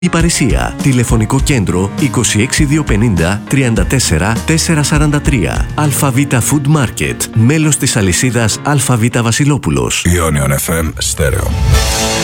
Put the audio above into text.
Η Παρισία. Τηλεφωνικό κέντρο 26250 34 443. ΑΒ Food Market. Μέλος της αλυσίδας ΑΒ Βασιλόπουλος. Ionion FM Stereo.